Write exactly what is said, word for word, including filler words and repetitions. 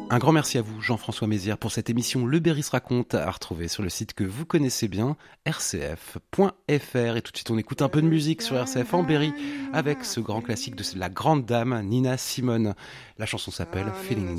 Un grand merci à vous, Jean-François Mézières, pour cette émission Le Berry se raconte, à retrouver sur le site que vous connaissez bien, r c f point f r. Et tout de suite, on écoute un peu de musique sur R C F en Berry avec ce grand classique de la grande dame Nina Simone. La chanson s'appelle Feeling